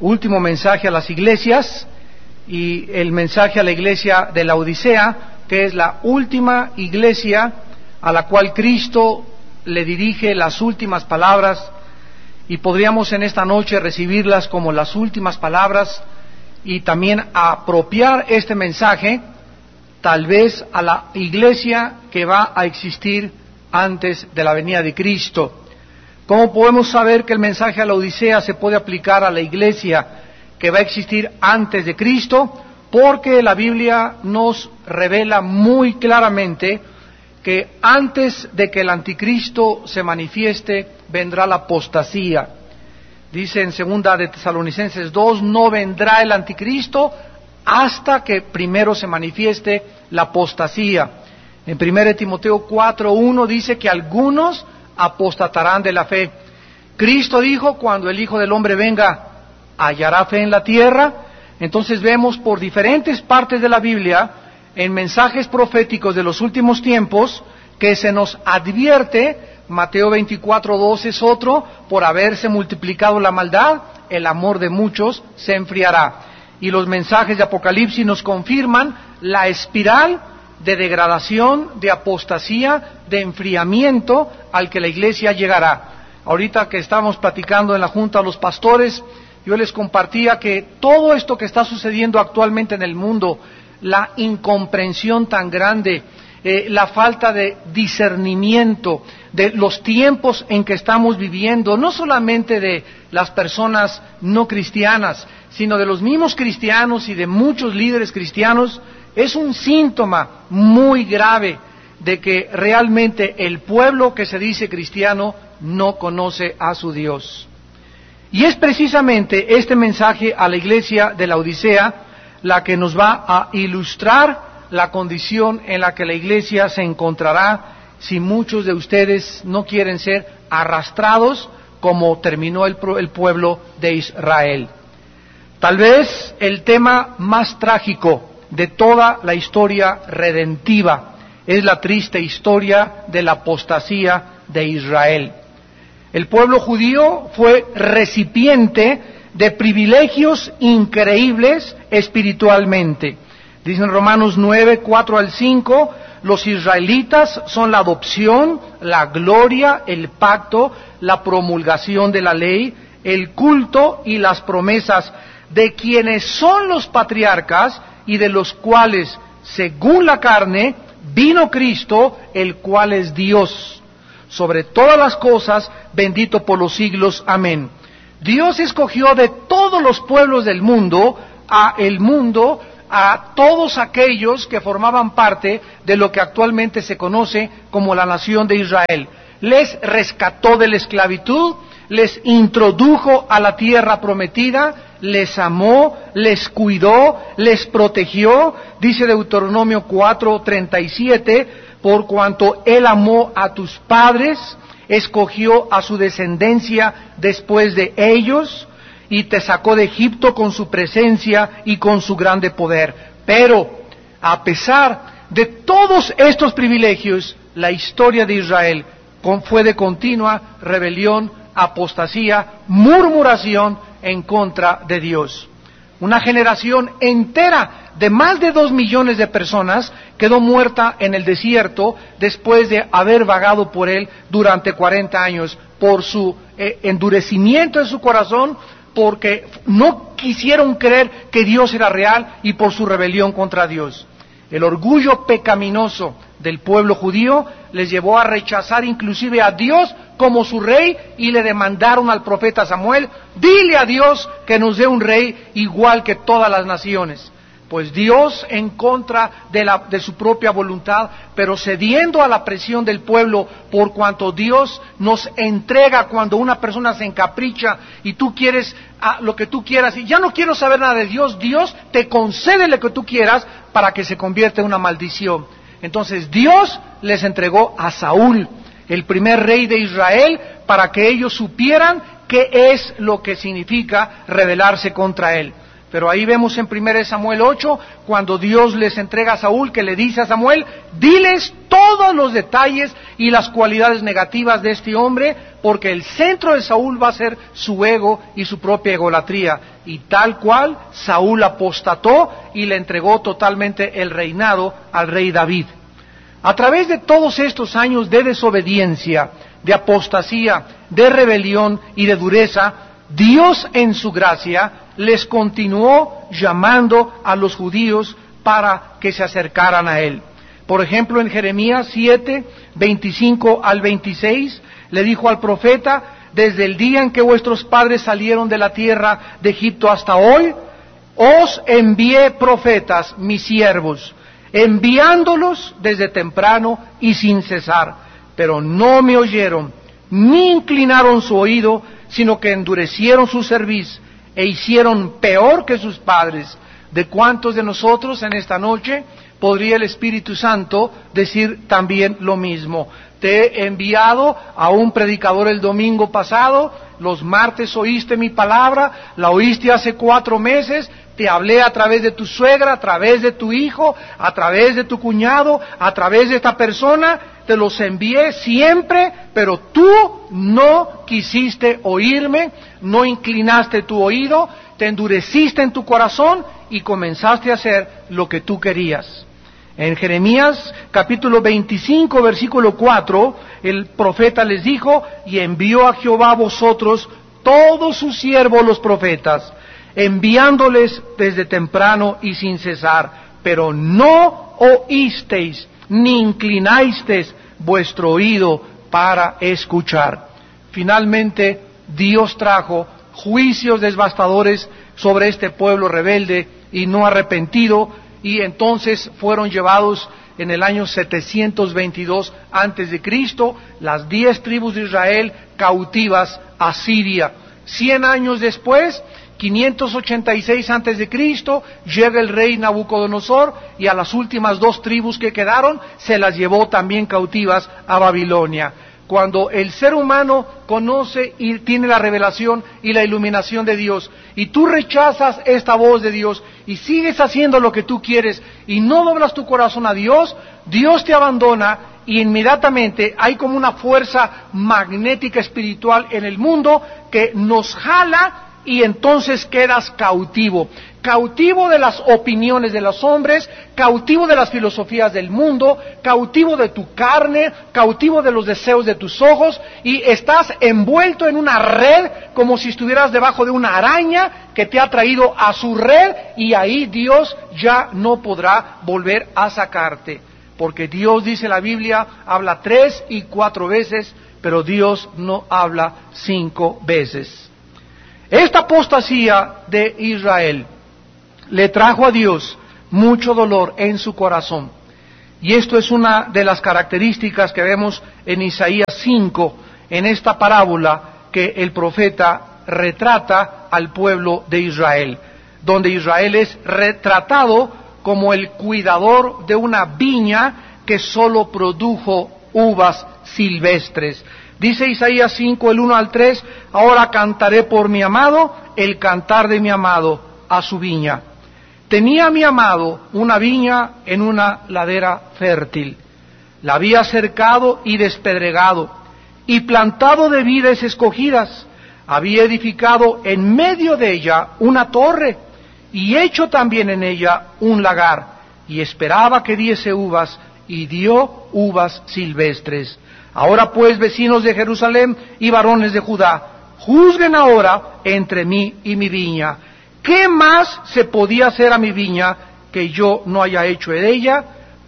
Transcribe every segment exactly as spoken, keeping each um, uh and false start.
último mensaje a las iglesias y el mensaje a la iglesia de la Odisea, que es la última iglesia a la cual Cristo le dirige las últimas palabras, y podríamos en esta noche recibirlas como las últimas palabras y también apropiar este mensaje tal vez a la iglesia que va a existir antes de la venida de Cristo. ¿Cómo podemos saber que el mensaje a la Odisea se puede aplicar a la iglesia que va a existir antes de Cristo? Porque la Biblia nos revela muy claramente que antes de que el anticristo se manifieste, vendrá la apostasía. Dice en segunda de Tesalonicenses dos, no vendrá el anticristo hasta que primero se manifieste la apostasía. En primera de Timoteo cuatro uno dice que algunos apostatarán de la fe. Cristo dijo, cuando el Hijo del Hombre venga, ¿hallará fe en la tierra? Entonces vemos por diferentes partes de la Biblia, en mensajes proféticos de los últimos tiempos, que se nos advierte, Mateo veinticuatro dos es otro, por haberse multiplicado la maldad, el amor de muchos se enfriará. Y los mensajes de Apocalipsis nos confirman la espiral de degradación, de apostasía, de enfriamiento al que la iglesia llegará. Ahorita que estamos platicando en la Junta de los Pastores, yo les compartía que todo esto que está sucediendo actualmente en el mundo, la incomprensión tan grande, eh, la falta de discernimiento de los tiempos en que estamos viviendo, no solamente de las personas no cristianas, sino de los mismos cristianos y de muchos líderes cristianos, es un síntoma muy grave de que realmente el pueblo que se dice cristiano no conoce a su Dios. Y es precisamente este mensaje a la iglesia de la Odisea la que nos va a ilustrar la condición en la que la iglesia se encontrará si muchos de ustedes no quieren ser arrastrados como terminó el, el pueblo de Israel. Tal vez el tema más trágico de toda la historia redentiva es la triste historia de la apostasía de Israel. El pueblo judío fue recipiente de privilegios increíbles espiritualmente. Dicen Romanos nueve, cuatro al cinco, los israelitas son la adopción, la gloria, el pacto, la promulgación de la ley, el culto y las promesas de quienes son los patriarcas y de los cuales, según la carne, vino Cristo, el cual es Dios. Sobre todas las cosas, bendito por los siglos. Amén. Dios escogió de todos los pueblos del mundo a el mundo, a todos aquellos que formaban parte de lo que actualmente se conoce como la nación de Israel. Les rescató de la esclavitud, les introdujo a la tierra prometida, les amó, les cuidó, les protegió. Dice Deuteronomio cuatro treinta y siete, por cuanto Él amó a tus padres, escogió a su descendencia después de ellos, y te sacó de Egipto con su presencia y con su grande poder. Pero, a pesar de todos estos privilegios, la historia de Israel fue de continua rebelión, apostasía, murmuración en contra de Dios. Una generación entera de más de dos millones de personas quedó muerta en el desierto después de haber vagado por él durante cuarenta años, por su eh, endurecimiento de su corazón, porque no quisieron creer que Dios era real y por su rebelión contra Dios. El orgullo pecaminoso del pueblo judío les llevó a rechazar inclusive a Dios como su rey, y le demandaron al profeta Samuel: dile a Dios que nos dé un rey igual que todas las naciones. Pues Dios, en contra de, la, de su propia voluntad, pero cediendo a la presión del pueblo, por cuanto Dios nos entrega cuando una persona se encapricha y tú quieres ah, lo que tú quieras, y ya no quiero saber nada de Dios, Dios te concede lo que tú quieras para que se convierta en una maldición. Entonces Dios les entregó a Saúl, el primer rey de Israel, para que ellos supieran qué es lo que significa rebelarse contra él. Pero ahí vemos en primera de Samuel ocho, cuando Dios les entrega a Saúl, que le dice a Samuel, diles todos los detalles y las cualidades negativas de este hombre, porque el centro de Saúl va a ser su ego y su propia egolatría. Y tal cual, Saúl apostató y le entregó totalmente el reinado al rey David. A través de todos estos años de desobediencia, de apostasía, de rebelión y de dureza, Dios en su gracia les continuó llamando a los judíos para que se acercaran a Él. Por ejemplo, en Jeremías siete, veinticinco al veintiséis, le dijo al profeta, desde el día en que vuestros padres salieron de la tierra de Egipto hasta hoy, os envié profetas, mis siervos, enviándolos desde temprano y sin cesar, pero no me oyeron, ni inclinaron su oído, sino que endurecieron su cerviz e hicieron peor que sus padres. ¿De cuántos de nosotros en esta noche podría el Espíritu Santo decir también lo mismo? Te he enviado a un predicador el domingo pasado, los martes oíste mi palabra, la oíste hace cuatro meses, te hablé a través de tu suegra, a través de tu hijo, a través de tu cuñado, a través de esta persona, te los envié siempre, pero tú no quisiste oírme, no inclinaste tu oído, te endureciste en tu corazón y comenzaste a hacer lo que tú querías. En Jeremías capítulo veinticinco, versículo cuatro, el profeta les dijo, y envió a Jehová a vosotros todos sus siervos los profetas, enviándoles desde temprano y sin cesar, pero no oísteis, ni inclinasteis vuestro oído para escuchar. Finalmente, Dios trajo juicios devastadores sobre este pueblo rebelde y no arrepentido, y entonces fueron llevados en el año setecientos veintidós antes de Cristo, las diez tribus de Israel cautivas a Siria. Cien años después, quinientos ochenta y seis antes de Cristo, llega el rey Nabucodonosor y a las últimas dos tribus que quedaron se las llevó también cautivas a Babilonia. Cuando el ser humano conoce y tiene la revelación y la iluminación de Dios, y tú rechazas esta voz de Dios y sigues haciendo lo que tú quieres y no doblas tu corazón a Dios, Dios te abandona y inmediatamente hay como una fuerza magnética espiritual en el mundo que nos jala y entonces quedas cautivo, cautivo de las opiniones de los hombres, cautivo de las filosofías del mundo, cautivo de tu carne, cautivo de los deseos de tus ojos, y estás envuelto en una red como si estuvieras debajo de una araña que te ha traído a su red, y ahí Dios ya no podrá volver a sacarte, porque Dios, dice la Biblia, habla tres y cuatro veces, pero Dios no habla cinco veces. Esta apostasía de Israel le trajo a Dios mucho dolor en su corazón. Y esto es una de las características que vemos en Isaías cinco, en esta parábola que el profeta retrata al pueblo de Israel, donde Israel es retratado como el cuidador de una viña que solo produjo uvas silvestres. Dice Isaías cinco, el uno al tres, ahora cantaré por mi amado, el cantar de mi amado a su viña. Tenía mi amado una viña en una ladera fértil, la había cercado y despedregado, y plantado de vides escogidas, había edificado en medio de ella una torre, y hecho también en ella un lagar, y esperaba que diese uvas, y dio uvas silvestres. Ahora pues, vecinos de Jerusalén y varones de Judá, juzguen ahora entre mí y mi viña. ¿Qué más se podía hacer a mi viña que yo no haya hecho de ella?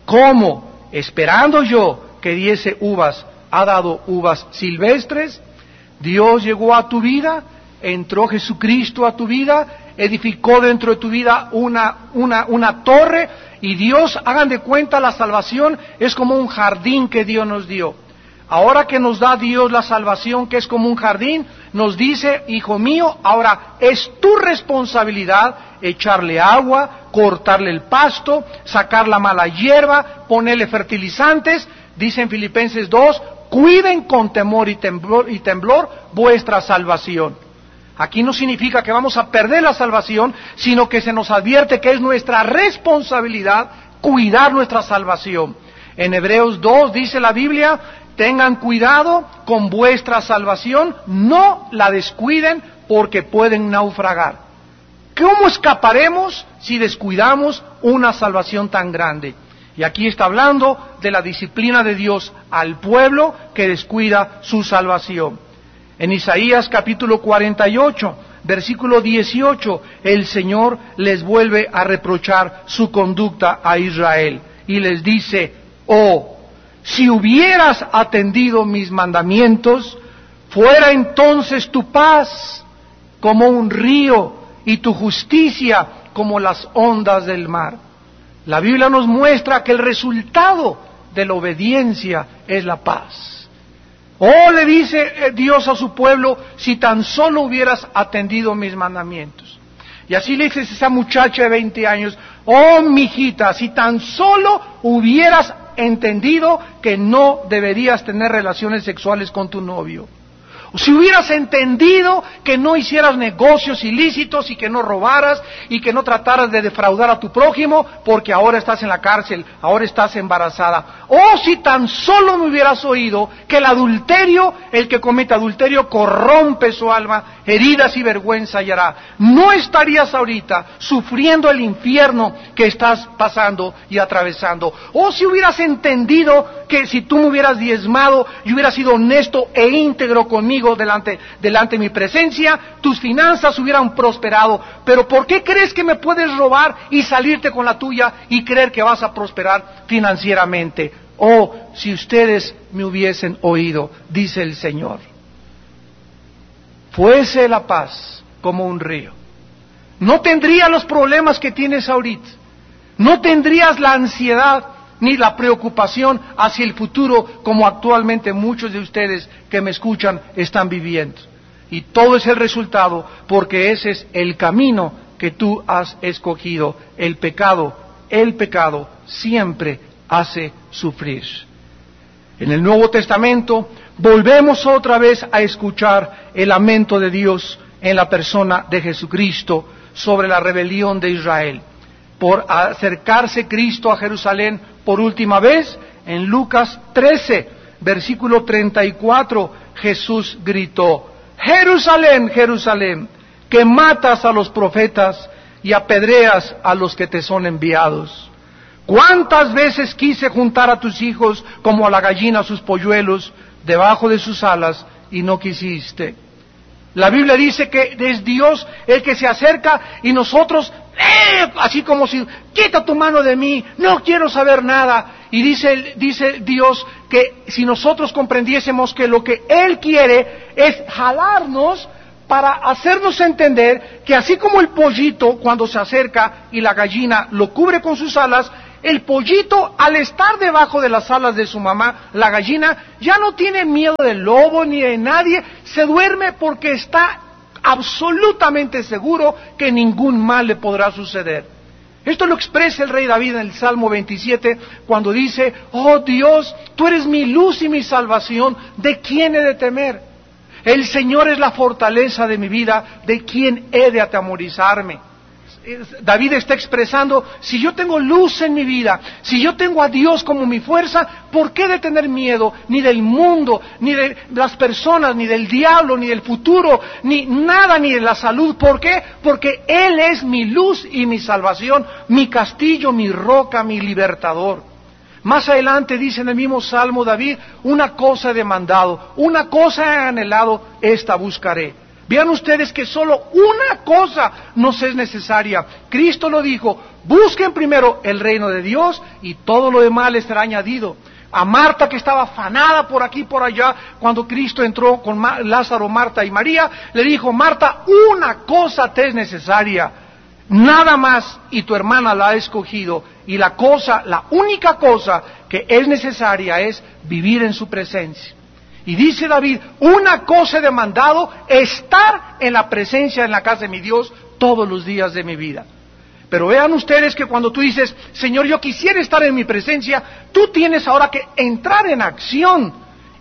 ¿Cómo, esperando yo que diese uvas, ha dado uvas silvestres? Dios llegó a tu vida, entró Jesucristo a tu vida, edificó dentro de tu vida una, una, una torre, y Dios, hagan de cuenta, la salvación es como un jardín que Dios nos dio. Ahora que nos da Dios la salvación, que es como un jardín, nos dice, hijo mío, ahora es tu responsabilidad echarle agua, cortarle el pasto, sacar la mala hierba, ponerle fertilizantes. Dice en Filipenses dos, cuiden con temor y temblor, y temblor vuestra salvación. Aquí no significa que vamos a perder la salvación, sino que se nos advierte que es nuestra responsabilidad cuidar nuestra salvación. En Hebreos dos dice la Biblia, tengan cuidado con vuestra salvación, no la descuiden porque pueden naufragar. ¿Cómo escaparemos si descuidamos una salvación tan grande? Y aquí está hablando de la disciplina de Dios al pueblo que descuida su salvación. En Isaías capítulo cuarenta y ocho, versículo dieciocho, el Señor les vuelve a reprochar su conducta a Israel y les dice, oh, si hubieras atendido mis mandamientos, fuera entonces tu paz como un río y tu justicia como las ondas del mar. La Biblia nos muestra que el resultado de la obediencia es la paz. Oh, le dice Dios a su pueblo, si tan solo hubieras atendido mis mandamientos. Y así le dice a esa muchacha de veinte años, oh, mijita, si tan solo hubieras entendido que no deberías tener relaciones sexuales con tu novio. Si hubieras entendido que no hicieras negocios ilícitos y que no robaras y que no trataras de defraudar a tu prójimo porque ahora estás en la cárcel, ahora estás embarazada. Oh, si tan solo me hubieras oído que el adulterio, el que comete adulterio corrompe su alma, heridas y vergüenza hallará. No estarías ahorita sufriendo el infierno que estás pasando y atravesando. Oh, si hubieras entendido que si tú me hubieras diezmado y hubieras sido honesto e íntegro conmigo, delante, delante de mi presencia, tus finanzas hubieran prosperado. Pero ¿por qué crees que me puedes robar y salirte con la tuya y creer que vas a prosperar financieramente? Oh, si ustedes me hubiesen oído, dice el Señor. Fuese la paz como un río. No tendrías los problemas que tienes ahorita. No tendrías la ansiedad ni la preocupación hacia el futuro como actualmente muchos de ustedes que me escuchan están viviendo. Y todo es el resultado porque ese es el camino que tú has escogido. El pecado, el pecado siempre hace sufrir. En el Nuevo Testamento volvemos otra vez a escuchar el lamento de Dios en la persona de Jesucristo sobre la rebelión de Israel. Por acercarse Cristo a Jerusalén por última vez, en Lucas trece, versículo treinta y cuatro, Jesús gritó, Jerusalén, Jerusalén, que matas a los profetas y apedreas a los que te son enviados. ¿Cuántas veces quise juntar a tus hijos como a la gallina sus polluelos debajo de sus alas y no quisiste? La Biblia dice que es Dios el que se acerca y nosotros, eh, así como si, quita tu mano de mí, no quiero saber nada. Y dice, dice Dios que si nosotros comprendiésemos que lo que Él quiere es jalarnos para hacernos entender que así como el pollito cuando se acerca y la gallina lo cubre con sus alas, el pollito al estar debajo de las alas de su mamá, la gallina ya no tiene miedo del lobo ni de nadie, se duerme porque está absolutamente seguro que ningún mal le podrá suceder. Esto lo expresa el rey David en el Salmo veintisiete cuando dice, oh Dios, tú eres mi luz y mi salvación, ¿de quién he de temer? El Señor es la fortaleza de mi vida, ¿de quién he de atemorizarme? David está expresando, si yo tengo luz en mi vida, si yo tengo a Dios como mi fuerza, ¿por qué de tener miedo? Ni del mundo, ni de las personas, ni del diablo, ni del futuro, ni nada, ni de la salud. ¿Por qué? Porque Él es mi luz y mi salvación, mi castillo, mi roca, mi libertador. Más adelante dice en el mismo Salmo David, una cosa he demandado, una cosa he anhelado, esta buscaré. Vean ustedes que solo una cosa nos es necesaria. Cristo lo dijo, busquen primero el reino de Dios y todo lo demás les será añadido. A Marta, que estaba afanada por aquí y por allá, cuando Cristo entró con Lázaro, Marta y María, le dijo, Marta, una cosa te es necesaria, nada más, y tu hermana la ha escogido, y la cosa, la única cosa que es necesaria es vivir en su presencia. Y dice David, una cosa he demandado, estar en la presencia, en la casa de mi Dios, todos los días de mi vida. Pero vean ustedes que cuando tú dices, Señor, yo quisiera estar en mi presencia, tú tienes ahora que entrar en acción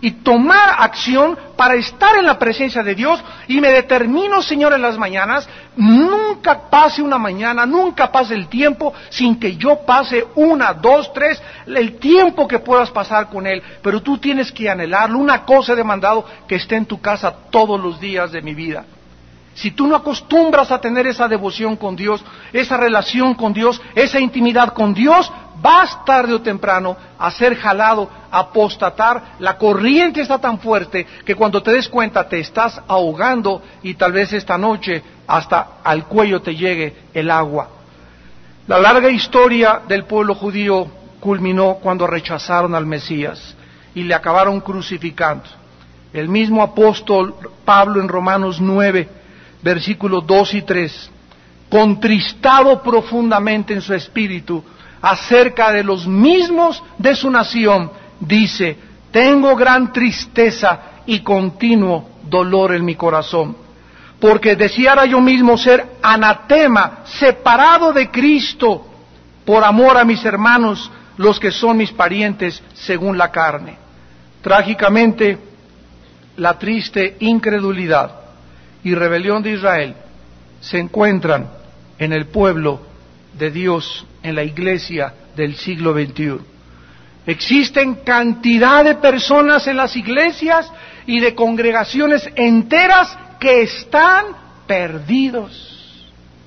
y tomar acción para estar en la presencia de Dios, y me determino, Señor, en las mañanas, nunca pase una mañana, nunca pase el tiempo sin que yo pase una, dos, tres, el tiempo que puedas pasar con Él, pero tú tienes que anhelarlo. Una cosa he demandado, que esté en tu casa todos los días de mi vida. Si tú no acostumbras a tener esa devoción con Dios, esa relación con Dios, esa intimidad con Dios, vas tarde o temprano a ser jalado, a apostatar. La corriente está tan fuerte que cuando te des cuenta te estás ahogando, y tal vez esta noche hasta al cuello te llegue el agua. La larga historia del pueblo judío culminó cuando rechazaron al Mesías y le acabaron crucificando. El mismo apóstol Pablo en Romanos nueve, versículos dos y tres, contristado profundamente en su espíritu acerca de los mismos de su nación, dice: tengo gran tristeza y continuo dolor en mi corazón, porque deseara yo mismo ser anatema, separado de Cristo, por amor a mis hermanos, los que son mis parientes según la carne. Trágicamente, la triste incredulidad y rebelión de Israel se encuentran en el pueblo de Dios, en la iglesia del siglo veintiuno. Existen cantidad de personas en las iglesias y de congregaciones enteras que están perdidos.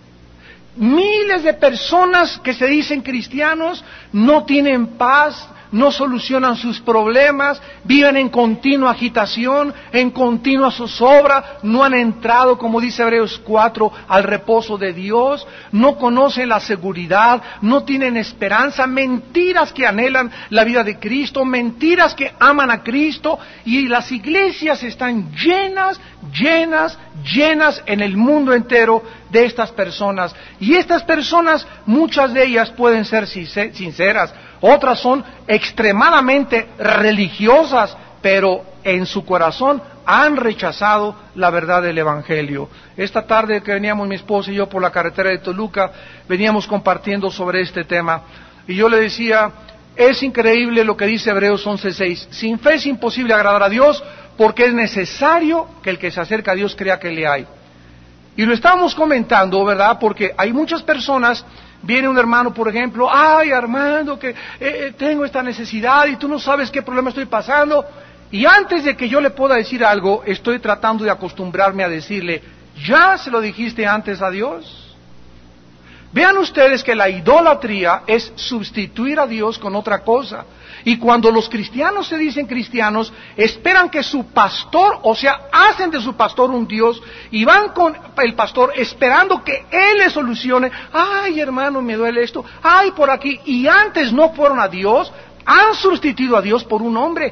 Miles de personas que se dicen cristianos no tienen paz, no solucionan sus problemas, viven en continua agitación, en continua zozobra, no han entrado, como dice Hebreos cuatro, al reposo de Dios, no conocen la seguridad, no tienen esperanza, mentiras que anhelan la vida de Cristo, mentiras que aman a Cristo, y las iglesias están llenas, llenas, llenas en el mundo entero de estas personas. Y estas personas, muchas de ellas pueden ser sinceras, otras son extremadamente religiosas, pero en su corazón han rechazado la verdad del Evangelio. Esta tarde que veníamos mi esposa y yo por la carretera de Toluca, veníamos compartiendo sobre este tema, y yo le decía: es increíble lo que dice Hebreos once seis, sin fe es imposible agradar a Dios, porque es necesario que el que se acerca a Dios crea que le hay. Y lo estábamos comentando, ¿verdad? Porque hay muchas personas. Viene un hermano, por ejemplo: ay, Armando, que eh, tengo esta necesidad y tú no sabes qué problema estoy pasando. Y antes de que yo le pueda decir algo, estoy tratando de acostumbrarme a decirle: ¿ya se lo dijiste antes a Dios? Vean ustedes que la idolatría es sustituir a Dios con otra cosa. Y cuando los cristianos se dicen cristianos, esperan que su pastor, o sea, hacen de su pastor un Dios, y van con el pastor esperando que Él le solucione. Ay, hermano, me duele esto, ay, por aquí. Y antes no fueron a Dios, han sustituido a Dios por un hombre.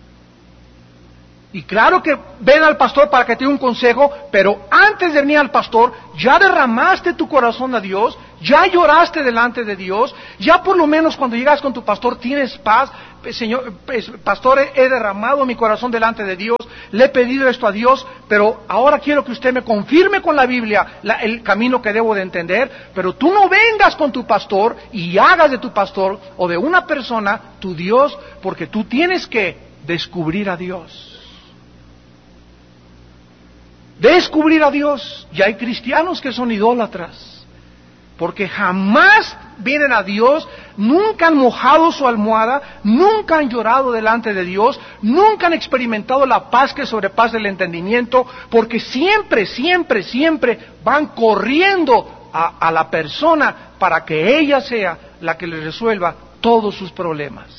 Y claro que ven al pastor para que te dé un consejo, pero antes de venir al pastor, ya derramaste tu corazón a Dios, ya lloraste delante de Dios, ya por lo menos cuando llegas con tu pastor tienes paz. Señor, pastor, he derramado mi corazón delante de Dios, le he pedido esto a Dios, pero ahora quiero que usted me confirme con la Biblia la, el camino que debo de entender. Pero tú no vengas con tu pastor y hagas de tu pastor o de una persona tu Dios, porque tú tienes que descubrir a Dios. Descubrir a Dios. Y hay cristianos que son idólatras, porque jamás vienen a Dios, nunca han mojado su almohada, nunca han llorado delante de Dios, nunca han experimentado la paz que sobrepasa el entendimiento, porque siempre, siempre, siempre van corriendo a, a la persona para que ella sea la que les resuelva todos sus problemas.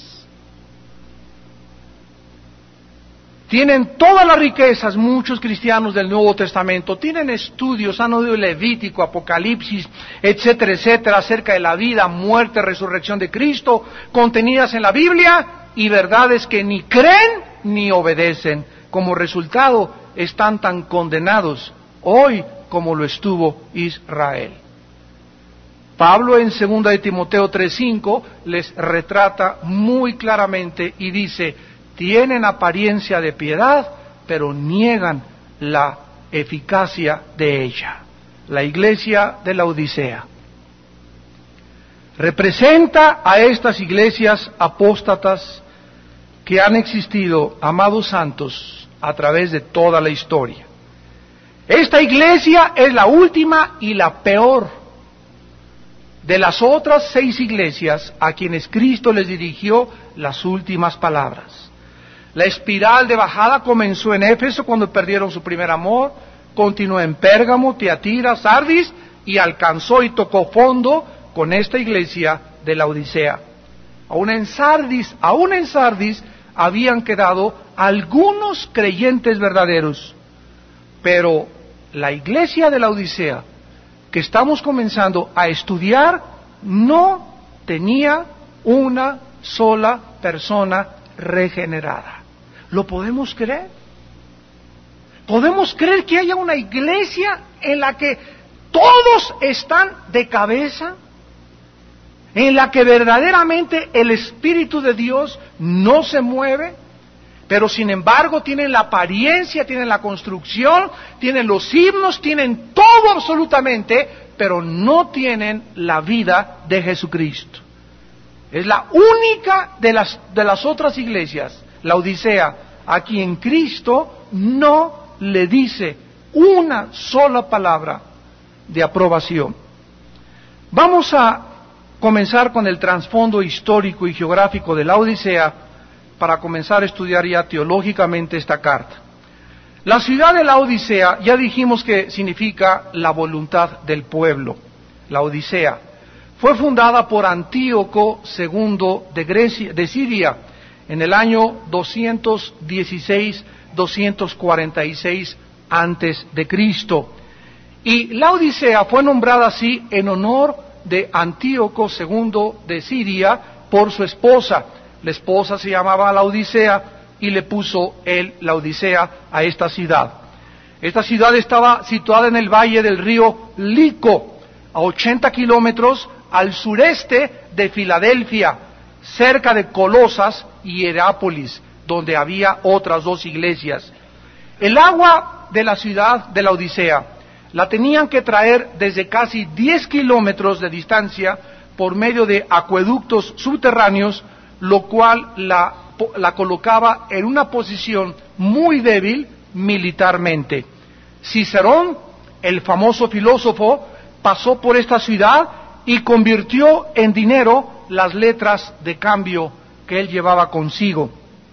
Tienen todas las riquezas, muchos cristianos del Nuevo Testamento, tienen estudios, han oído Levítico, Apocalipsis, etcétera, etcétera, acerca de la vida, muerte, resurrección de Cristo, contenidas en la Biblia, y verdades que ni creen ni obedecen. Como resultado, están tan condenados hoy como lo estuvo Israel. Pablo en segunda de Timoteo tres cinco les retrata muy claramente y dice: tienen apariencia de piedad, pero niegan la eficacia de ella. La iglesia de la Odisea representa a estas iglesias apóstatas que han existido, amados santos, a través de toda la historia. Esta iglesia es la última y la peor de las otras seis iglesias a quienes Cristo les dirigió las últimas palabras. La espiral de bajada comenzó en Éfeso cuando perdieron su primer amor, continuó en Pérgamo, Tiatira, Sardis y alcanzó y tocó fondo con esta iglesia de la Odisea. Aún en Sardis, aún en Sardis habían quedado algunos creyentes verdaderos, pero la iglesia de la Odisea que estamos comenzando a estudiar no tenía una sola persona regenerada. ¿Lo podemos creer? ¿Podemos creer que haya una iglesia en la que todos están de cabeza? En la que verdaderamente el Espíritu de Dios no se mueve, pero sin embargo tienen la apariencia, tienen la construcción, tienen los himnos, tienen todo absolutamente, pero no tienen la vida de Jesucristo. Es la única de las, de las otras iglesias, la Odisea, a quien Cristo no le dice una sola palabra de aprobación. Vamos a comenzar con el trasfondo histórico y geográfico de la Odisea para comenzar a estudiar ya teológicamente esta carta. La ciudad de la Odisea, ya dijimos que significa la voluntad del pueblo. La Odisea fue fundada por Antíoco segundo de Grecia, de Siria, en el año doscientos dieciséis a doscientos cuarenta y seis antes de Cristo. Y la Odisea fue nombrada así en honor de Antíoco segundo de Siria por su esposa. La esposa se llamaba la Odisea y le puso él la Odisea a esta ciudad. Esta ciudad estaba situada en el valle del río Lico, a ochenta kilómetros al sureste de Filadelfia, cerca de Colosas y Hierápolis, donde había otras dos iglesias. El agua de la ciudad de la Odisea la tenían que traer desde casi diez kilómetros de distancia por medio de acueductos subterráneos, lo cual la, la colocaba en una posición muy débil militarmente. Cicerón, el famoso filósofo, pasó por esta ciudad y convirtió en dinero las letras de cambio que él llevaba consigo.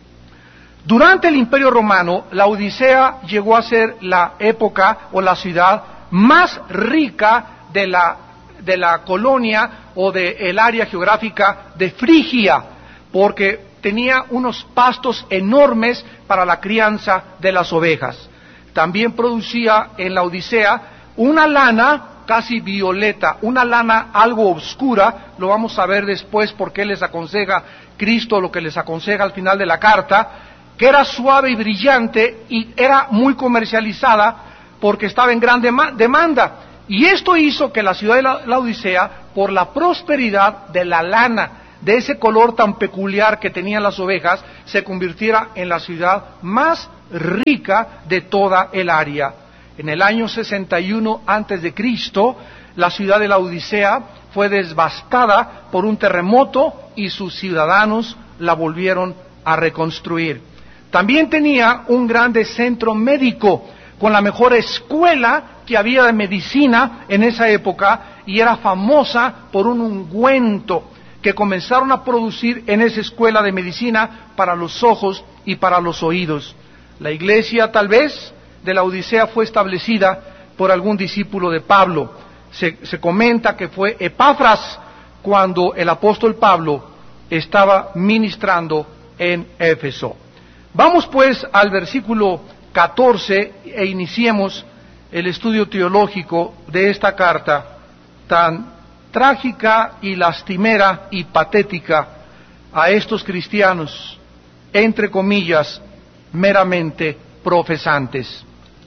Durante el Imperio Romano, la Odisea llegó a ser la época o la ciudad más rica de la, de la colonia o del área geográfica de Frigia, porque tenía unos pastos enormes para la crianza de las ovejas. También producía en la Odisea una lana casi violeta, una lana algo oscura, lo vamos a ver después porque les aconseja Cristo lo que les aconseja al final de la carta, que era suave y brillante y era muy comercializada porque estaba en gran dema- demanda. Y esto hizo que la ciudad de la, la Odisea, por la prosperidad de la lana, de ese color tan peculiar que tenían las ovejas, se convirtiera en la ciudad más rica de toda el área. En el año sesenta y uno antes de Cristo, la ciudad de la Odisea fue devastada por un terremoto y sus ciudadanos la volvieron a reconstruir. También tenía un grande centro médico, con la mejor escuela que había de medicina en esa época, y era famosa por un ungüento que comenzaron a producir en esa escuela de medicina para los ojos y para los oídos. La iglesia, tal vez, de la Odisea fue establecida por algún discípulo de Pablo. Se, se comenta que fue Epafras cuando el apóstol Pablo estaba ministrando en Éfeso. Vamos pues al versículo catorce e iniciemos el estudio teológico de esta carta tan trágica y lastimera y patética a estos cristianos, entre comillas, meramente profesantes.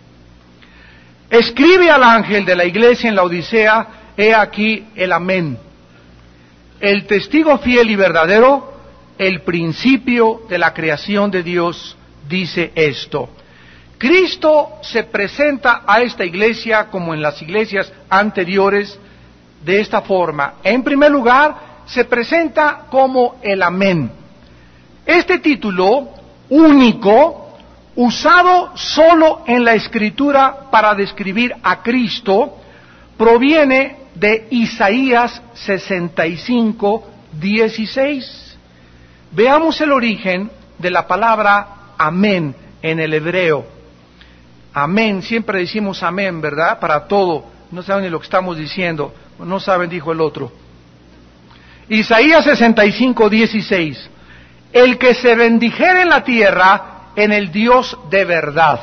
Escribe al ángel de la iglesia en la Odisea, he aquí el amén, el testigo fiel y verdadero, el principio de la creación de Dios, dice esto. Cristo se presenta a esta iglesia, como en las iglesias anteriores, de esta forma. En primer lugar, se presenta como el amén. Este título único, usado solo en la Escritura para describir a Cristo, proviene de Isaías sesenta y cinco, dieciséis. Veamos el origen de la palabra amén en el hebreo. Amén, siempre decimos amén, ¿verdad? Para todo. No saben ni lo que estamos diciendo. No saben, dijo el otro. Isaías sesenta y cinco, dieciséis. El que se bendijere en la tierra, en el Dios de verdad.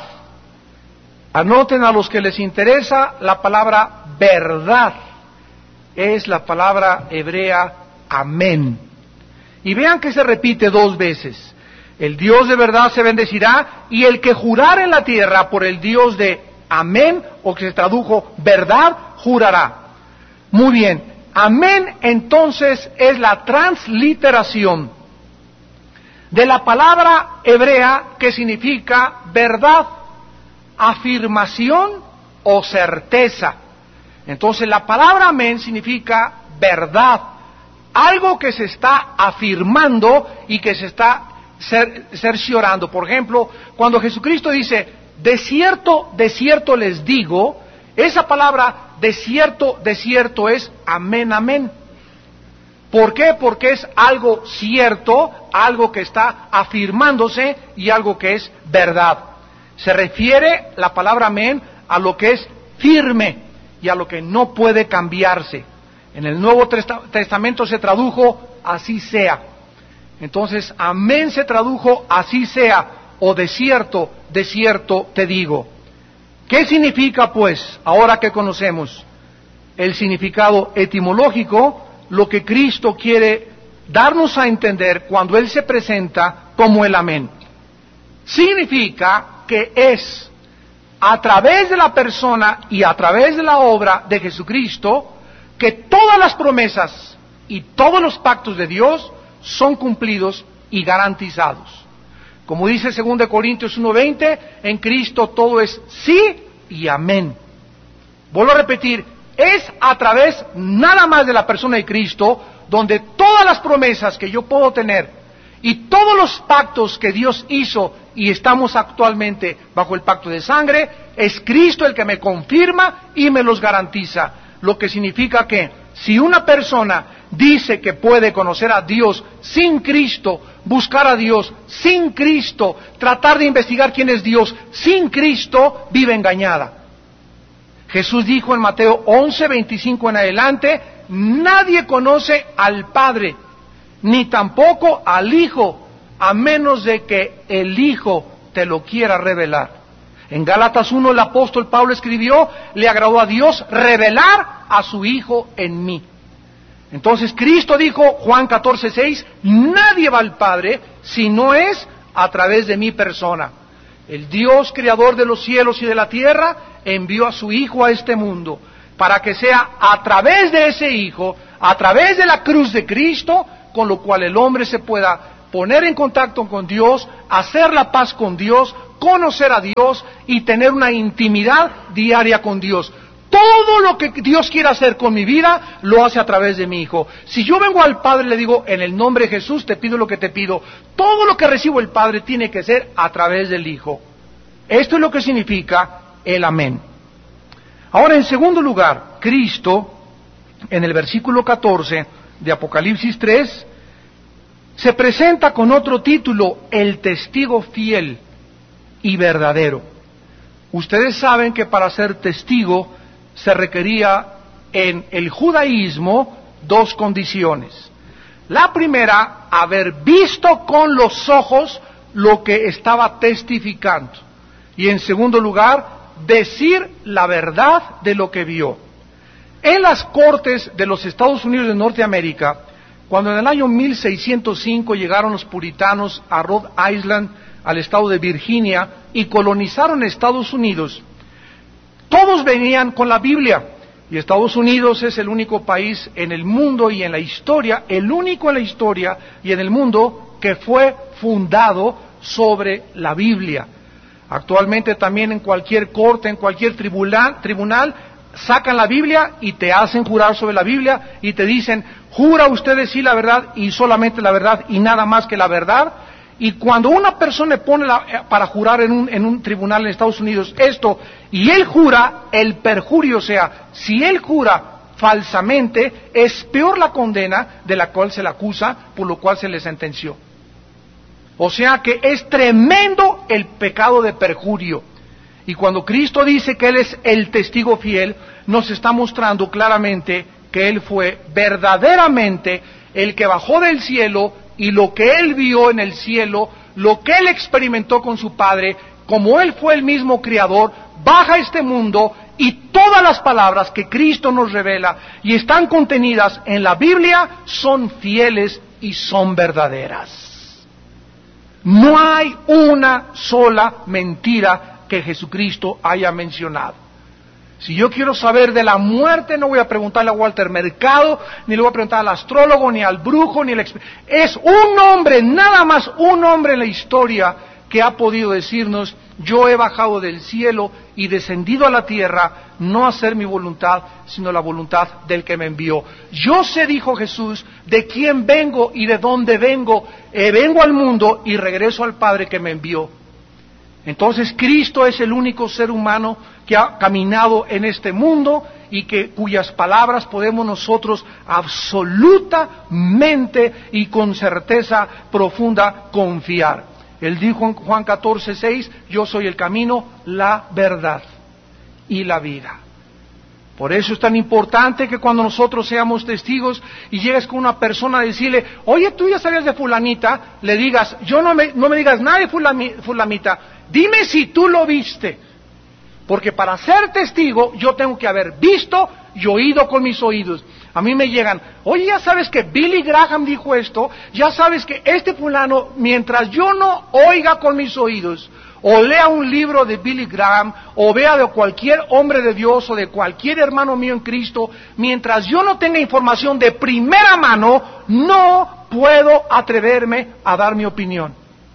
Anoten a los que les interesa la palabra verdad. Es la palabra hebrea amén. Y vean que se repite dos veces. El Dios de verdad se bendecirá, y el que jurar en la tierra por el Dios de amén, o que se tradujo verdad, jurará. Muy bien, amén entonces es la transliteración de la palabra hebrea que significa verdad, afirmación o certeza. Entonces la palabra amén significa verdad, algo que se está afirmando y que se está cer- cerciorando. Por ejemplo, cuando Jesucristo dice, de cierto, de cierto les digo, esa palabra de cierto, de cierto es amén, amén. ¿Por qué? Porque es algo cierto, algo que está afirmándose y algo que es verdad. Se refiere la palabra amén a lo que es firme y a lo que no puede cambiarse. En el Nuevo Testamento se tradujo así sea. Entonces, amén se tradujo así sea, o de cierto, de cierto te digo. ¿Qué significa, pues, ahora que conocemos el significado etimológico, lo que Cristo quiere darnos a entender cuando Él se presenta como el amén? Significa que es a través de la persona y a través de la obra de Jesucristo que todas las promesas y todos los pactos de Dios son cumplidos y garantizados. Como dice segundo Corintios uno veinte, en Cristo todo es sí y amén. Vuelvo a repetir, es a través nada más de la persona de Cristo donde todas las promesas que yo puedo tener y todos los pactos que Dios hizo y estamos actualmente bajo el pacto de sangre, es Cristo el que me confirma y me los garantiza. Lo que significa que si una persona dice que puede conocer a Dios sin Cristo, buscar a Dios sin Cristo, tratar de investigar quién es Dios sin Cristo, vive engañada. Jesús dijo en Mateo once, veinticinco en adelante, nadie conoce al Padre, ni tampoco al Hijo, a menos de que el Hijo te lo quiera revelar. En Gálatas uno el apóstol Pablo escribió, le agradó a Dios revelar a su Hijo en mí. Entonces Cristo dijo, Juan catorce, seis, nadie va al Padre si no es a través de mi persona. El Dios creador de los cielos y de la tierra envió a su Hijo a este mundo para que sea a través de ese Hijo, a través de la cruz de Cristo, con lo cual el hombre se pueda poner en contacto con Dios, hacer la paz con Dios, conocer a Dios y tener una intimidad diaria con Dios. Todo lo que Dios quiere hacer con mi vida, lo hace a través de mi Hijo. Si yo vengo al Padre y le digo, en el nombre de Jesús te pido lo que te pido, todo lo que recibo el Padre tiene que ser a través del Hijo. Esto es lo que significa el amén. Ahora, en segundo lugar, Cristo, en el versículo catorce de Apocalipsis tres, se presenta con otro título, el testigo fiel y verdadero. Ustedes saben que para ser testigo se requería en el judaísmo dos condiciones. La primera, haber visto con los ojos lo que estaba testificando. Y en segundo lugar, decir la verdad de lo que vio. En las cortes de los Estados Unidos de Norteamérica, cuando en el año mil seiscientos cinco llegaron los puritanos a Rhode Island, al estado de Virginia, y colonizaron Estados Unidos, todos venían con la Biblia, y Estados Unidos es el único país en el mundo y en la historia, el único en la historia y en el mundo que fue fundado sobre la Biblia. Actualmente también en cualquier corte, en cualquier tribunal, tribunal, sacan la Biblia y te hacen jurar sobre la Biblia y te dicen, jura usted decir la verdad y solamente la verdad y nada más que la verdad. Y cuando una persona pone la, para jurar en un, en un tribunal en Estados Unidos esto, y él jura el perjurio, o sea, si él jura falsamente, es peor la condena de la cual se le acusa, por lo cual se le sentenció. O sea que es tremendo el pecado de perjurio. Y cuando Cristo dice que Él es el testigo fiel, nos está mostrando claramente que Él fue verdaderamente el que bajó del cielo, y lo que Él vio en el cielo, lo que Él experimentó con su Padre, como Él fue el mismo Creador, baja a este mundo, y todas las palabras que Cristo nos revela y están contenidas en la Biblia son fieles y son verdaderas. No hay una sola mentira que Jesucristo haya mencionado. Si yo quiero saber de la muerte, no voy a preguntarle a Walter Mercado, ni le voy a preguntar al astrólogo, ni al brujo, ni al exp... Es un hombre, nada más un hombre en la historia que ha podido decirnos: yo he bajado del cielo y descendido a la tierra, no a hacer mi voluntad, sino la voluntad del que me envió. Yo sé, dijo Jesús, de quién vengo y de dónde vengo. Eh, vengo al mundo y regreso al Padre que me envió. Entonces Cristo es el único ser humano que ha caminado en este mundo y que cuyas palabras podemos nosotros absolutamente y con certeza profunda confiar. Él dijo en Juan catorce seis, yo soy el camino, la verdad y la vida. Por eso es tan importante que cuando nosotros seamos testigos y llegues con una persona a decirle: oye, tú ya sabías de fulanita, le digas: yo no me, no me digas nada de fulanita, dime si tú lo viste. Porque para ser testigo yo tengo que haber visto y oído con mis oídos. A mí me llegan: oye, ya sabes que Billy Graham dijo esto, ya sabes que este fulano, mientras yo no oiga con mis oídos, o lea un libro de Billy Graham, o vea de cualquier hombre de Dios, o de cualquier hermano mío en Cristo, mientras yo no tenga información de primera mano, no puedo atreverme a dar mi opinión.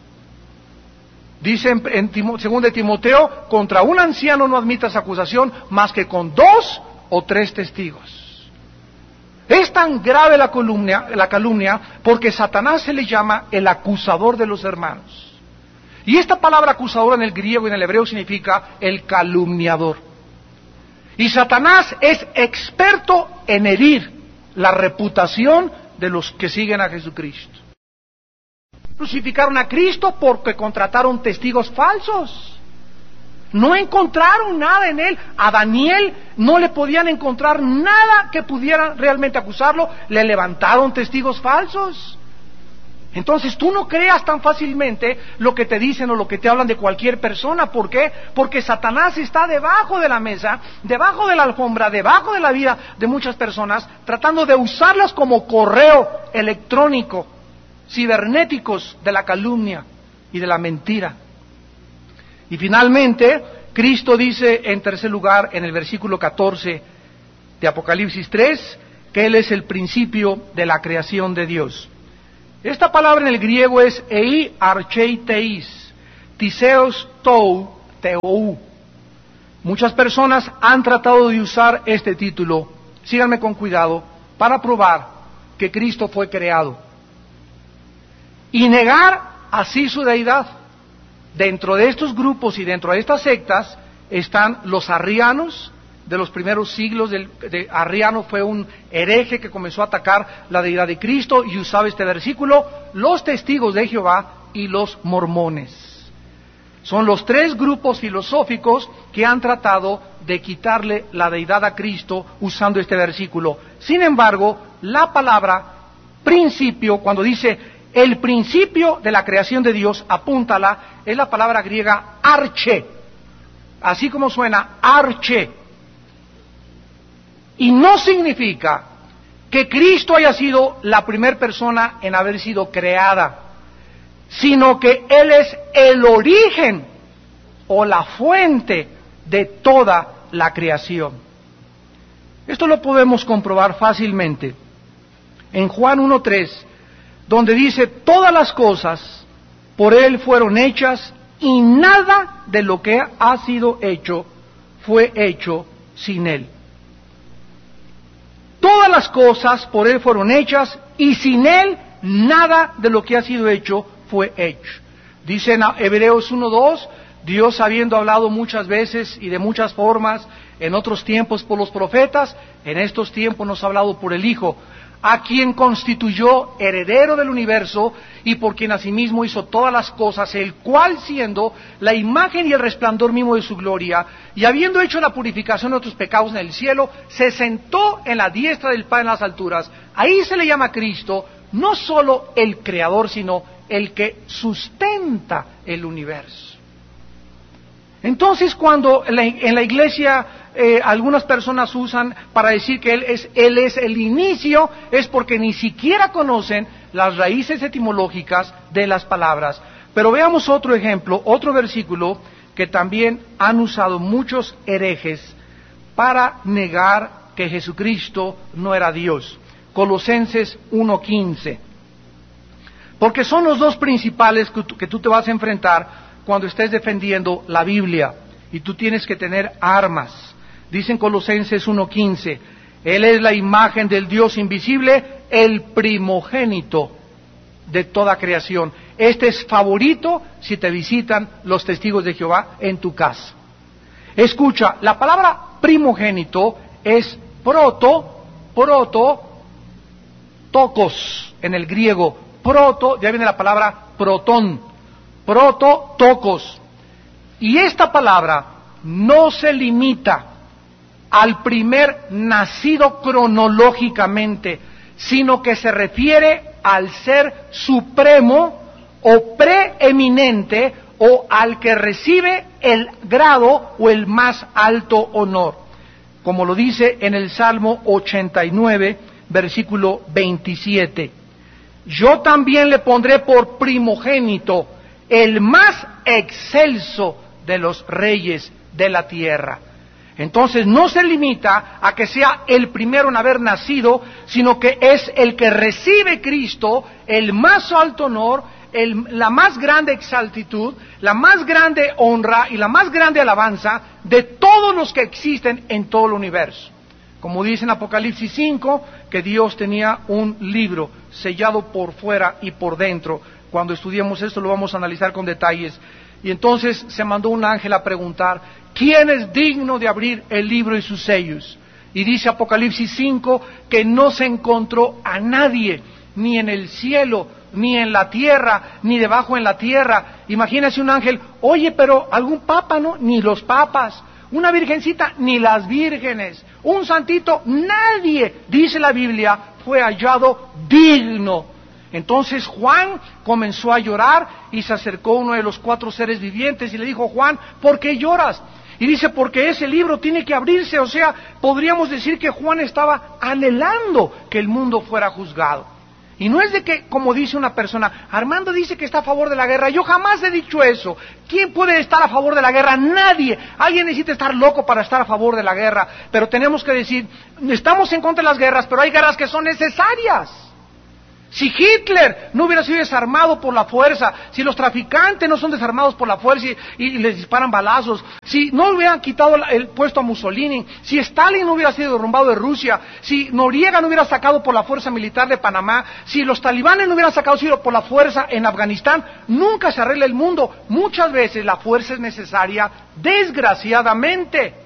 Dice en, en Timo, segundo de Timoteo: contra un anciano no admitas acusación más que con dos o tres testigos. Es tan grave la calumnia, la calumnia porque Satanás se le llama el acusador de los hermanos. Y esta palabra acusador en el griego y en el hebreo significa el calumniador. Y Satanás es experto en herir la reputación de los que siguen a Jesucristo. Crucificaron a Cristo porque contrataron testigos falsos. No encontraron nada en él. A Daniel no le podían encontrar nada que pudiera realmente acusarlo. Le levantaron testigos falsos. Entonces tú no creas tan fácilmente lo que te dicen o lo que te hablan de cualquier persona. ¿Por qué? Porque Satanás está debajo de la mesa, debajo de la alfombra, debajo de la vida de muchas personas, tratando de usarlas como correo electrónico, cibernéticos de la calumnia y de la mentira. Y finalmente, Cristo dice en tercer lugar, en el versículo catorce de Apocalipsis tres, que Él es el principio de la creación de Dios. Esta palabra en el griego es ei archei teis, tiseos tou teou. Muchas personas han tratado de usar este título, síganme con cuidado, para probar que Cristo fue creado y negar así su deidad. Dentro de estos grupos y dentro de estas sectas están los arrianos. De los primeros siglos, del, de Arriano fue un hereje que comenzó a atacar la deidad de Cristo y usaba este versículo. Los testigos de Jehová y los mormones son los tres grupos filosóficos que han tratado de quitarle la deidad a Cristo usando este versículo. Sin embargo, la palabra principio, cuando dice el principio de la creación de Dios, apúntala, es la palabra griega arche, así como suena arche. Y no significa que Cristo haya sido la primera persona en haber sido creada, sino que Él es el origen o la fuente de toda la creación. Esto lo podemos comprobar fácilmente en Juan uno tres, donde dice: todas las cosas por Él fueron hechas y nada de lo que ha sido hecho fue hecho sin Él. Todas las cosas por Él fueron hechas y sin Él nada de lo que ha sido hecho fue hecho. Dice en Hebreos uno dos, Dios habiendo hablado muchas veces y de muchas formas en otros tiempos por los profetas, en estos tiempos nos ha hablado por el Hijo, a quien constituyó heredero del universo y por quien asimismo hizo todas las cosas, el cual siendo la imagen y el resplandor mismo de su gloria, y habiendo hecho la purificación de otros pecados en el cielo, se sentó en la diestra del Padre en las alturas. Ahí se le llama Cristo, no solo el creador, sino el que sustenta el universo. Entonces, cuando en la, en la iglesia eh, algunas personas usan para decir que él es, él es el inicio, es porque ni siquiera conocen las raíces etimológicas de las palabras. Pero veamos otro ejemplo, otro versículo que también han usado muchos herejes para negar que Jesucristo no era Dios. Colosenses uno quince. Porque son los dos principales que tú, que tú te vas a enfrentar cuando estés defendiendo la Biblia, y tú tienes que tener armas. Dicen Colosenses uno quince, Él es la imagen del Dios invisible, el primogénito de toda creación. Este es favorito si te visitan los testigos de Jehová en tu casa. Escucha, la palabra primogénito es proto, proto, tokos en el griego. Proto, ya viene la palabra protón, prototokos. Y esta palabra no se limita al primer nacido cronológicamente, sino que se refiere al ser supremo o preeminente o al que recibe el grado o el más alto honor, como lo dice en el Salmo ochenta y nueve, versículo veintisiete. Yo también le pondré por primogénito, el más excelso de los reyes de la tierra. Entonces no se limita a que sea el primero en haber nacido, sino que es el que recibe Cristo el más alto honor, el, la más grande exaltitud, la más grande honra y la más grande alabanza de todos los que existen en todo el universo. Como dice en Apocalipsis cinco, que Dios tenía un libro sellado por fuera y por dentro. Cuando estudiemos esto lo vamos a analizar con detalles. Y entonces se mandó un ángel a preguntar, ¿quién es digno de abrir el libro y sus sellos? Y dice Apocalipsis cinco que no se encontró a nadie, ni en el cielo, ni en la tierra, ni debajo en la tierra. Imagínese un ángel, oye, pero algún papa, ¿no? Ni los papas. Una virgencita, ni las vírgenes. Un santito, nadie, dice la Biblia, fue hallado digno. Entonces Juan comenzó a llorar y se acercó uno de los cuatro seres vivientes y le dijo, Juan, ¿por qué lloras? Y dice, porque ese libro tiene que abrirse. O sea, podríamos decir que Juan estaba anhelando que el mundo fuera juzgado. Y no es de que, como dice una persona, Armando dice que está a favor de la guerra. Yo jamás he dicho eso. ¿Quién puede estar a favor de la guerra? Nadie. Alguien necesita estar loco para estar a favor de la guerra. Pero tenemos que decir, estamos en contra de las guerras, pero hay guerras que son necesarias. Si Hitler no hubiera sido desarmado por la fuerza, si los traficantes no son desarmados por la fuerza y, y les disparan balazos, si no hubieran quitado el puesto a Mussolini, si Stalin no hubiera sido derrumbado de Rusia, si Noriega no hubiera sacado por la fuerza militar de Panamá, si los talibanes no hubieran sacado sido por la fuerza en Afganistán, nunca se arregla el mundo. Muchas veces la fuerza es necesaria, desgraciadamente.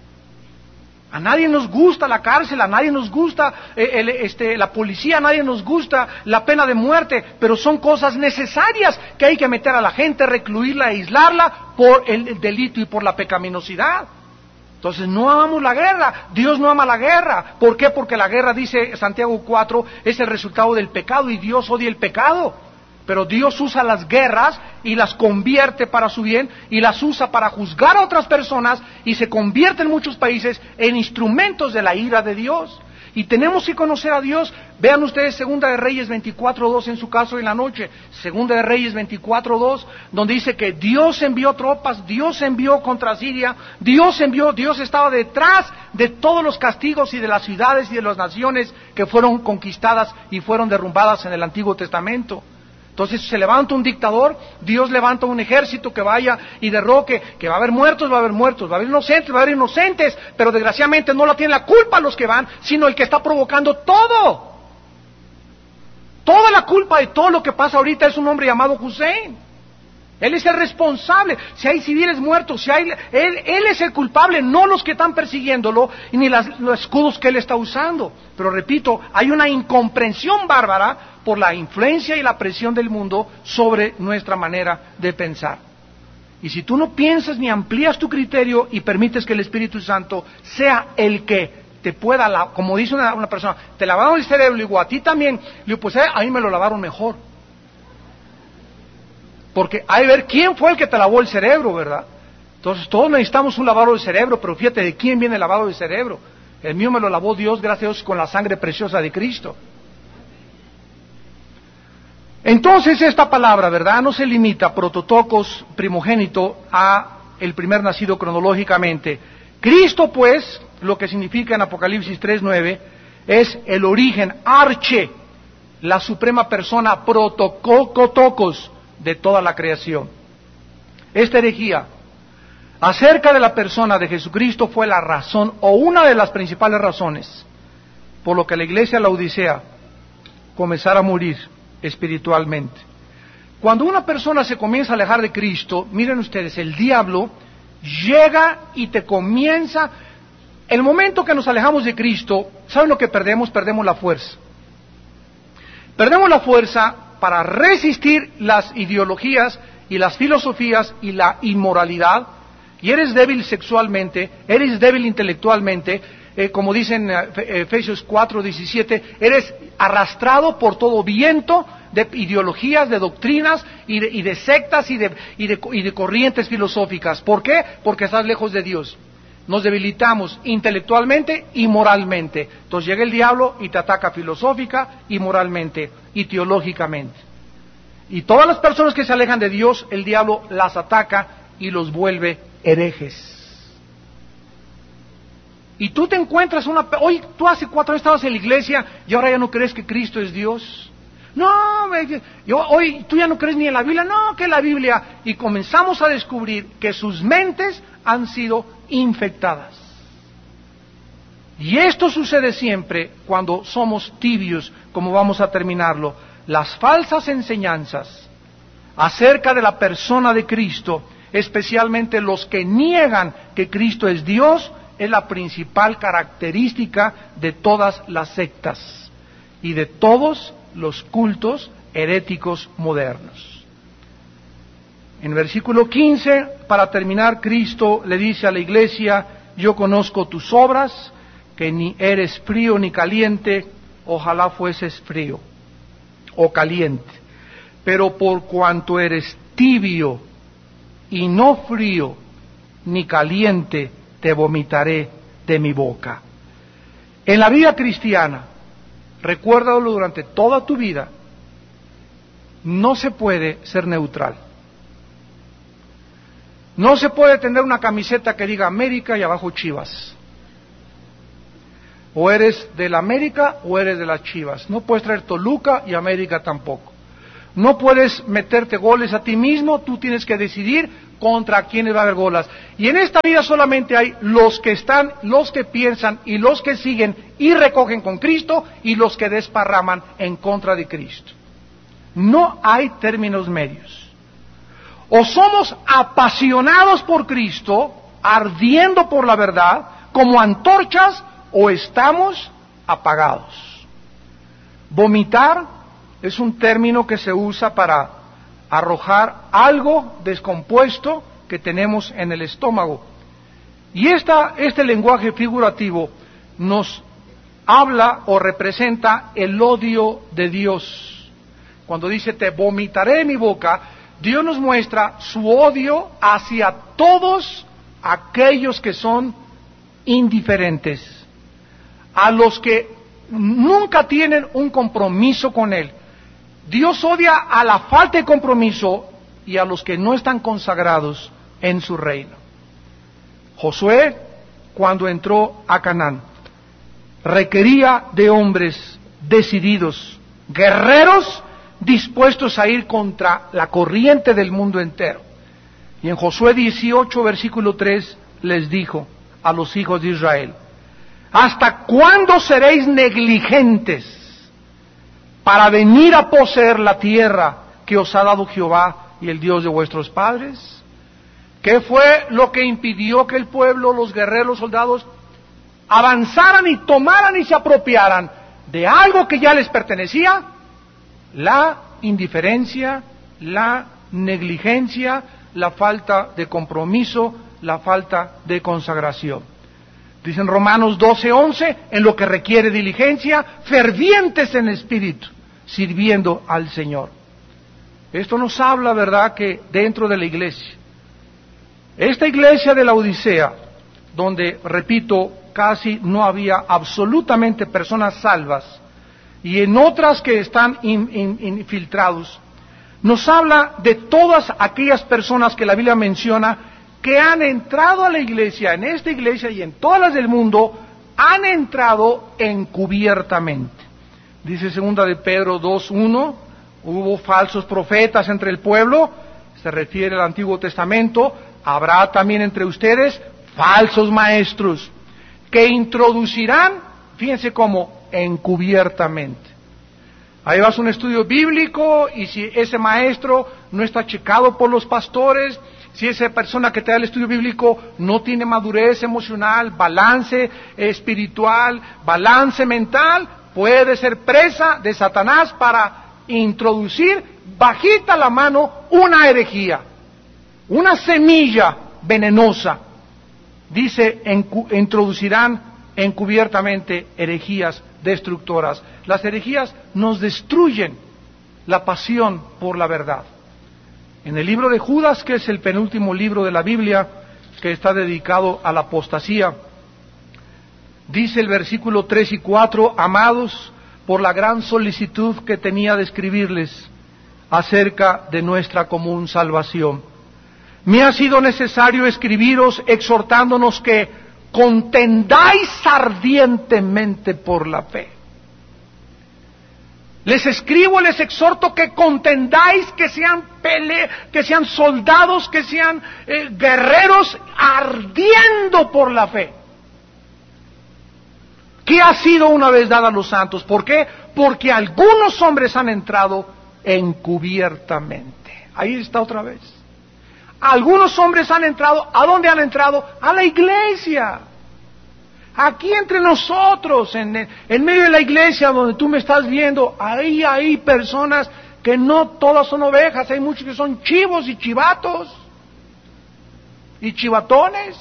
A nadie nos gusta la cárcel, a nadie nos gusta eh, el, este, la policía, a nadie nos gusta la pena de muerte, pero son cosas necesarias que hay que meter a la gente, recluirla, aislarla por el, el delito y por la pecaminosidad. Entonces no amamos la guerra, Dios no ama la guerra. ¿Por qué? Porque la guerra, dice Santiago cuatro, es el resultado del pecado y Dios odia el pecado. Pero Dios usa las guerras y las convierte para su bien y las usa para juzgar a otras personas y se convierte en muchos países en instrumentos de la ira de Dios. Y tenemos que conocer a Dios. Vean ustedes Segunda de Reyes veinticuatro dos en su caso en la noche. Segunda de Reyes veinticuatro dos, donde dice que Dios envió tropas, Dios envió contra Siria, Dios envió, Dios estaba detrás de todos los castigos y de las ciudades y de las naciones que fueron conquistadas y fueron derrumbadas en el Antiguo Testamento. Entonces se levanta un dictador, Dios levanta un ejército que vaya y derroque, que va a haber muertos, va a haber muertos, va a haber inocentes, va a haber inocentes, pero desgraciadamente no la tienen la culpa los que van, sino el que está provocando todo. Toda la culpa de todo lo que pasa ahorita es un hombre llamado Hussein. Él es el responsable. Si hay civiles muertos, si hay, él, él es el culpable, no los que están persiguiéndolo, y ni las, los escudos que él está usando. Pero repito, hay una incomprensión bárbara por la influencia y la presión del mundo sobre nuestra manera de pensar. Y si tú no piensas ni amplías tu criterio y permites que el Espíritu Santo sea el que te pueda, la, como dice una, una persona, te lavaron el cerebro, le digo, a ti también, le digo, pues eh, a mí me lo lavaron mejor. Porque hay que ver quién fue el que te lavó el cerebro, ¿verdad? Entonces todos necesitamos un lavado del cerebro, pero fíjate de quién viene el lavado del cerebro. El mío me lo lavó Dios, gracias a Dios, con la sangre preciosa de Cristo. Entonces esta palabra, ¿verdad?, no se limita, prototocos, primogénito, a el primer nacido cronológicamente. Cristo, pues, lo que significa en Apocalipsis tres nueve, es el origen, arche, la suprema persona, prototocos, de toda la creación. Esta herejía acerca de la persona de Jesucristo fue la razón, o una de las principales razones, por lo que la iglesia de la Odisea comenzara a morir espiritualmente. Cuando una persona se comienza a alejar de Cristo, miren ustedes, el diablo llega y te comienza, el momento que nos alejamos de Cristo, ¿saben lo que perdemos? Perdemos la fuerza. Perdemos la fuerza para resistir las ideologías y las filosofías y la inmoralidad, y eres débil sexualmente, eres débil intelectualmente, eh, como dicen en Efesios cuatro diecisiete, eres arrastrado por todo viento de ideologías, de doctrinas y de, y de sectas y de, y, de, y de corrientes filosóficas. ¿Por qué? Porque estás lejos de Dios. Nos debilitamos intelectualmente y moralmente. Entonces llega el diablo y te ataca filosófica y moralmente y teológicamente. Y todas las personas que se alejan de Dios, el diablo las ataca y los vuelve herejes. Y tú te encuentras una... Hoy, tú hace cuatro años estabas en la iglesia y ahora ya no crees que Cristo es Dios. No, yo, hoy tú ya no crees ni en la Biblia, no, que la Biblia. Y comenzamos a descubrir que sus mentes han sido infectadas. Y esto sucede siempre cuando somos tibios, como vamos a terminarlo. Las falsas enseñanzas acerca de la persona de Cristo, especialmente los que niegan que Cristo es Dios, es la principal característica de todas las sectas y de todos los cultos heréticos modernos. En el versículo quince, para terminar, Cristo le dice a la iglesia, yo conozco tus obras, que ni eres frío ni caliente, ojalá fueses frío o caliente, pero por cuanto eres tibio y no frío ni caliente, te vomitaré de mi boca. En la vida cristiana, recuérdalo durante toda tu vida, no se puede ser neutral. No se puede tener una camiseta que diga América y abajo Chivas. O eres de la América o eres de las Chivas. No puedes traer Toluca y América tampoco. No puedes meterte goles a ti mismo, tú tienes que decidir contra quiénes va a haber goles. Y en esta vida solamente hay los que están, los que piensan y los que siguen y recogen con Cristo y los que desparraman en contra de Cristo. No hay términos medios. O somos apasionados por Cristo, ardiendo por la verdad, como antorchas, o estamos apagados. Vomitar es un término que se usa para arrojar algo descompuesto que tenemos en el estómago. Y esta, este lenguaje figurativo nos habla o representa el odio de Dios. Cuando dice te vomitaré de mi boca, Dios nos muestra su odio hacia todos aquellos que son indiferentes, a los que nunca tienen un compromiso con Él. Dios odia a la falta de compromiso y a los que no están consagrados en su reino. Josué, cuando entró a Canaán, requería de hombres decididos, guerreros, dispuestos a ir contra la corriente del mundo entero. Y en Josué dieciocho, versículo tres, les dijo a los hijos de Israel, ¿hasta cuándo seréis negligentes para venir a poseer la tierra que os ha dado Jehová y el Dios de vuestros padres? ¿Qué fue lo que impidió que el pueblo, los guerreros, los soldados, avanzaran y tomaran y se apropiaran de algo que ya les pertenecía? La indiferencia, la negligencia, la falta de compromiso, la falta de consagración. Dicen Romanos doce once, en lo que requiere diligencia, fervientes en espíritu, sirviendo al Señor. Esto nos habla, ¿verdad?, que dentro de la iglesia, esta iglesia de la Odisea, donde, repito, casi no había absolutamente personas salvas, y en otras que están in, in, infiltrados, nos habla de todas aquellas personas que la Biblia menciona que han entrado a la iglesia, en esta iglesia y en todas las del mundo, han entrado encubiertamente. Dice segunda de Pedro dos uno, hubo falsos profetas entre el pueblo, se refiere al Antiguo Testamento, habrá también entre ustedes falsos maestros, que introducirán, fíjense cómo, encubiertamente. Ahí vas a un estudio bíblico y si ese maestro no está checado por los pastores, si esa persona que te da el estudio bíblico no tiene madurez emocional, balance espiritual, balance mental, puede ser presa de Satanás para introducir bajita la mano una herejía, una semilla venenosa. Dice, encu- introducirán encubiertamente herejías destructoras. Las herejías nos destruyen la pasión por la verdad. En el libro de Judas, que es el penúltimo libro de la Biblia, que está dedicado a la apostasía, dice el versículo tres y cuatro, amados, por la gran solicitud que tenía de escribirles acerca de nuestra común salvación, me ha sido necesario escribiros exhortándonos que contendáis ardientemente por la fe. Les escribo, les exhorto que contendáis, que sean pele, que sean soldados, que sean eh, guerreros ardiendo por la fe, que ha sido una vez dada a los santos. ¿Por qué? Porque algunos hombres han entrado encubiertamente. Ahí está otra vez. Algunos hombres han entrado, ¿a dónde han entrado? A la iglesia. Aquí entre nosotros, en, en medio de la iglesia donde tú me estás viendo, ahí hay personas que no todas son ovejas, hay muchos que son chivos y chivatos y chivatones.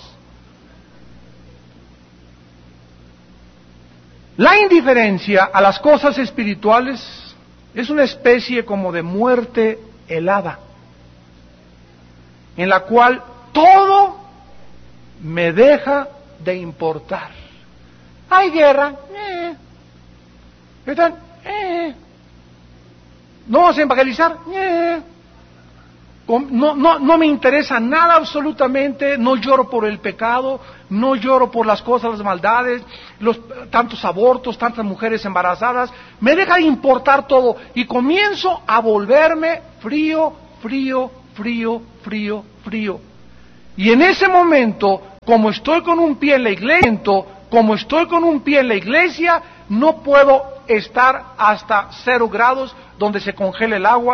La indiferencia a las cosas espirituales es una especie como de muerte helada, en la cual todo me deja de importar. Hay guerra, eh. ¿Están? Eh. ¿No vamos a evangelizar? Eh. No, no, no me interesa nada absolutamente, no lloro por el pecado, no lloro por las cosas, las maldades, los tantos abortos, tantas mujeres embarazadas, me deja de importar todo y comienzo a volverme frío, frío, frío, frío, frío. Y en ese momento, como estoy con un pie en la iglesia, como estoy con un pie en la iglesia, no puedo estar hasta cero grados donde se congela el agua.